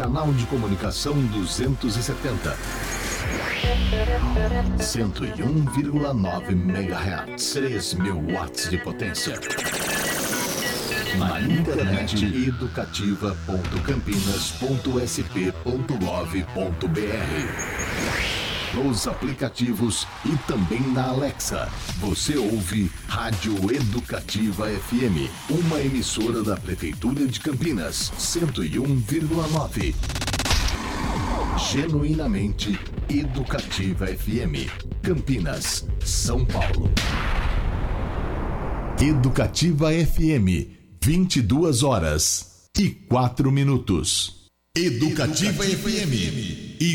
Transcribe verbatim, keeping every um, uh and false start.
canal de comunicação duzentos e setenta. cento e um vírgula nove megahertz, três mil watts de potência. Na internet educativa ponto campinas ponto s p ponto gov ponto b r. Nos aplicativos e também na Alexa. Você ouve Rádio Educativa F M, uma emissora da Prefeitura de Campinas, cento e um vírgula nove. Genuinamente Educativa F M, Campinas, São Paulo. Educativa F M, vinte e duas horas e quatro minutos. Educativa F M.